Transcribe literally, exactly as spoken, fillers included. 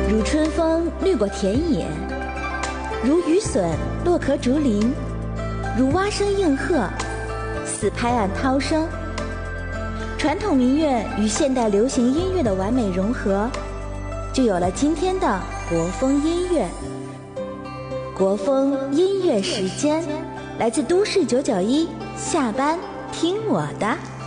如春风掠过田野，如雨笋落壳竹林，如蛙声应和，似拍岸涛声。传统民乐与现代流行音乐的完美融合，就有了今天的国风音乐。国风音乐时间，来自都市九九一，下班听我的。